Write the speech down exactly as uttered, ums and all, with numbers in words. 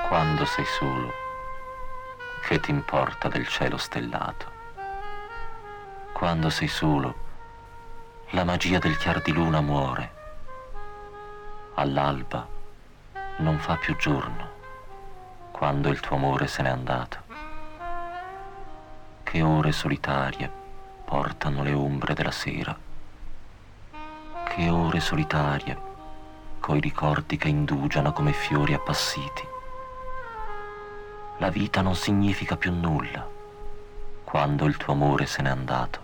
Quando sei solo, che ti importa del cielo stellato? Quando sei solo, la magia del chiar di luna muore. All'alba non fa più giorno, quando il tuo amore se n'è andato. Che ore solitarie portano le ombre della sera. Che ore solitarie, coi ricordi che indugiano come fiori appassiti. La vita non significa più nulla quando il tuo amore se n'è andato.